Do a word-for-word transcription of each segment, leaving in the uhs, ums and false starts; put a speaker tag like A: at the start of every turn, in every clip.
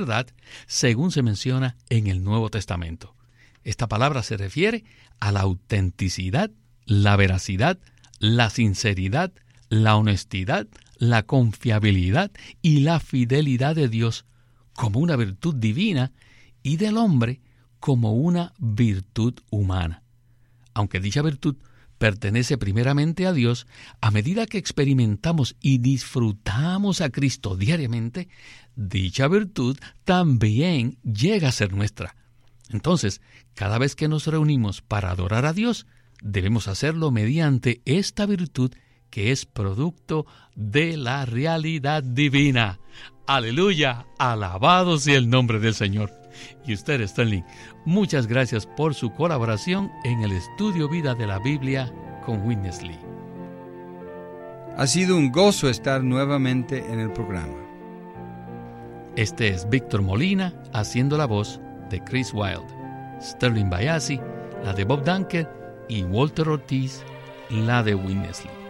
A: verdad, según se menciona en el Nuevo Testamento. Esta palabra se refiere a la autenticidad, la veracidad, la sinceridad, la honestidad, la confiabilidad y la fidelidad de Dios como una virtud divina y del hombre como una virtud humana. Aunque dicha virtud pertenece primeramente a Dios, a medida que experimentamos y disfrutamos a Cristo diariamente, dicha virtud también llega a ser nuestra. Entonces, cada vez que nos reunimos para adorar a Dios, debemos hacerlo mediante esta virtud que es producto de la realidad divina. ¡Aleluya! Alabado sea el nombre del Señor. Y usted, Sterling, muchas gracias por su colaboración en el estudio Vida de la Biblia con Witness Lee.
B: Ha sido un gozo estar nuevamente en el programa.
A: Este es Víctor Molina haciendo la voz de Chris Wilde, Sterling Bayasi, la de Bob Dunker, y Walter Ortiz, la de Witness Lee.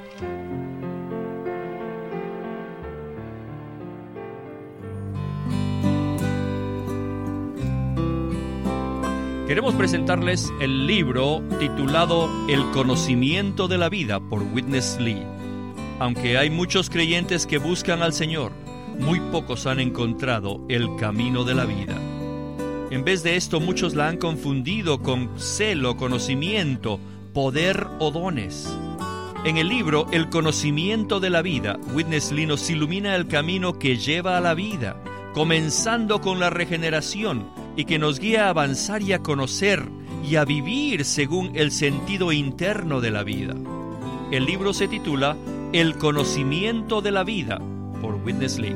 C: Queremos presentarles el libro titulado El conocimiento de la vida por Witness Lee. Aunque hay muchos creyentes que buscan al Señor, muy pocos han encontrado el camino de la vida. En vez de esto, muchos la han confundido con celo, conocimiento, poder o dones. En el libro El conocimiento de la vida, Witness Lee nos ilumina el camino que lleva a la vida, comenzando con la regeneración, y que nos guía a avanzar y a conocer y a vivir según el sentido interno de la vida. El libro se titula El conocimiento de la vida por Witness Lee.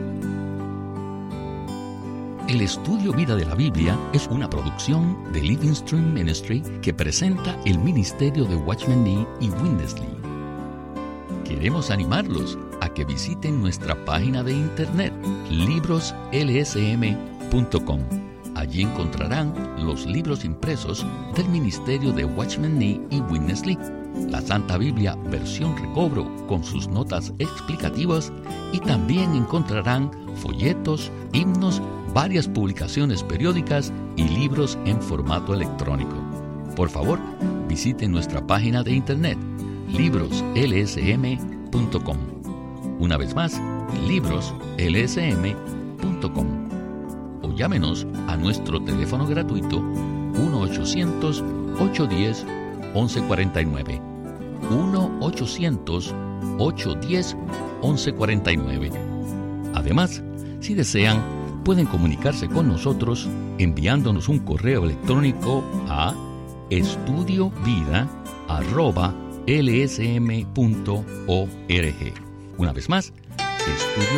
A: El estudio Vida de la Biblia es una producción de Living Stream Ministry que presenta el ministerio de Watchman Nee y Witness Lee. Queremos animarlos a que visiten nuestra página de internet libros l s m punto com. Allí encontrarán los libros impresos del ministerio de Watchman Nee y Witness Lee, la Santa Biblia versión recobro con sus notas explicativas, y también encontrarán folletos, himnos, varias publicaciones periódicas y libros en formato electrónico. Por favor, visiten nuestra página de internet libros l s m punto com. Una vez más, libros l s m punto com. O llámenos a nuestro teléfono gratuito uno ochocientos, ocho uno cero, once cuarenta y nueve. uno ochocientos, ocho uno cero, once cuarenta y nueve. Además, si desean, pueden comunicarse con nosotros enviándonos un correo electrónico a estudiovida arroba l s m punto org. Una vez más, estudio